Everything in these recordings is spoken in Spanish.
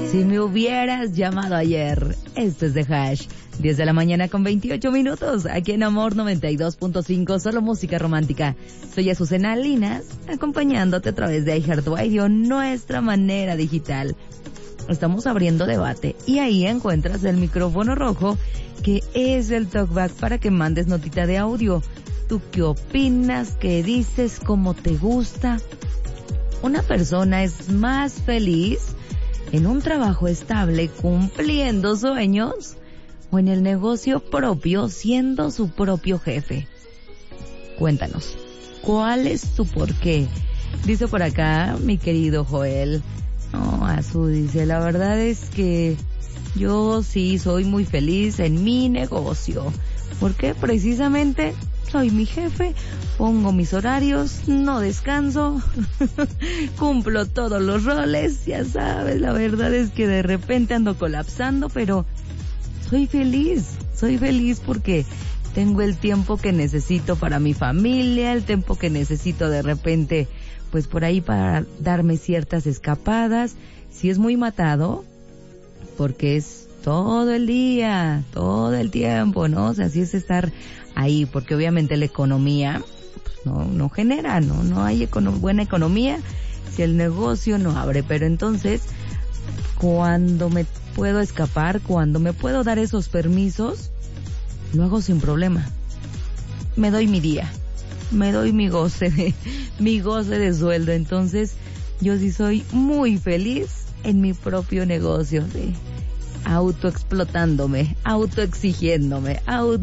Si me hubieras llamado ayer. Esto es The Hash. 10 de la mañana con 28 minutos. Aquí en Amor 92.5. Solo música romántica. Soy Azucena Linas, acompañándote a través de iHeartRadio, nuestra manera digital. Estamos abriendo debate y ahí encuentras el micrófono rojo, que es el talkback para que mandes notita de audio. ¿Tú qué opinas? ¿Qué dices? ¿Cómo te gusta? ¿Una persona es más feliz en un trabajo estable cumpliendo sueños o en el negocio propio siendo su propio jefe? Cuéntanos, ¿cuál es tu porqué? Dice por acá mi querido Joel. No, Azu dice, la verdad es que yo sí soy muy feliz en mi negocio, porque precisamente soy mi jefe, pongo mis horarios, no descanso, cumplo todos los roles, ya sabes, la verdad es que de repente ando colapsando, pero soy feliz porque tengo el tiempo que necesito para mi familia, el tiempo que necesito de repente, pues por ahí para darme ciertas escapadas. Si es muy matado, porque es todo el día, todo el tiempo, ¿no? O sea, así es estar ahí, porque obviamente la economía pues no genera, no hay buena economía si el negocio no abre. Pero entonces, cuando me puedo escapar, cuando me puedo dar esos permisos, lo hago sin problema. Me doy mi día, me doy mi goce de sueldo. Entonces, yo sí soy muy feliz en mi propio negocio, ¿sí? Autoexplotándome, autoexigiéndome,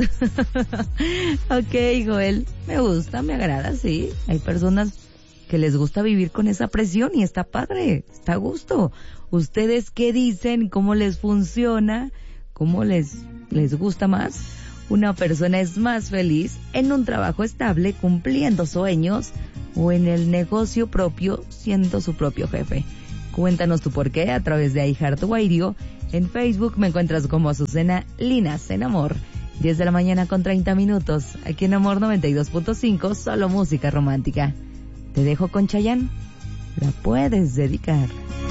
Ok, Joel, me gusta, me agrada, sí. Hay personas que les gusta vivir con esa presión y está padre, está a gusto. ¿Ustedes qué dicen? ¿Cómo les funciona? ¿Cómo les gusta más? ¿Una persona es más feliz en un trabajo estable cumpliendo sueños o en el negocio propio siendo su propio jefe? Cuéntanos tu porqué a través de iHeartRadio. En Facebook me encuentras como Azucena Linas en Amor. 10 de la mañana con 30 minutos. Aquí en Amor 92.5, solo música romántica. Te dejo con Chayanne. La puedes dedicar.